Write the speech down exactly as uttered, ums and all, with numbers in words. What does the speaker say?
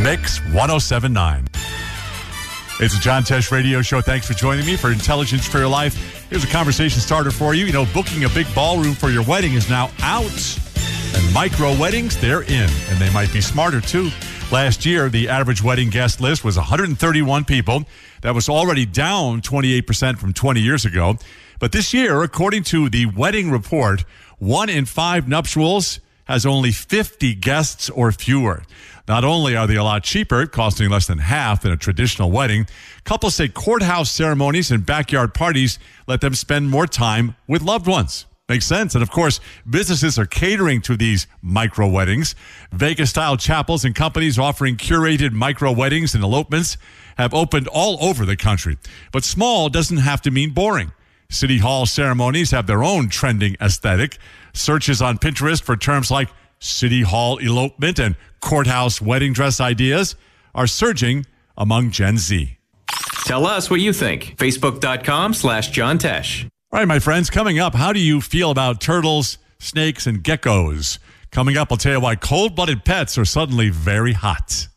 Mix ten seventy-nine. It's a John Tesh radio show. Thanks for joining me for Intelligence for Your Life. Here's a conversation starter for you. You know, booking a big ballroom for your wedding is now out. And micro weddings, they're in. And they might be smarter, too. Last year, the average wedding guest list was one hundred thirty-one people. That was already down twenty-eight percent from twenty years ago. But this year, according to the Wedding Report, one in five nuptials has only fifty guests or fewer. Not only are they a lot cheaper, costing less than half than a traditional wedding, couples say courthouse ceremonies and backyard parties let them spend more time with loved ones. Makes sense. And of course, businesses are catering to these micro weddings. Vegas-style chapels and companies offering curated micro weddings and elopements have opened all over the country. But small doesn't have to mean boring. City Hall ceremonies have their own trending aesthetic. Searches on Pinterest for terms like City Hall elopement and courthouse wedding dress ideas are surging among Gen Z. Tell us what you think. Facebook.com slash John Tesh. All right, my friends, coming up, how do you feel about turtles, snakes, and geckos? Coming up, I'll tell you why cold-blooded pets are suddenly very hot.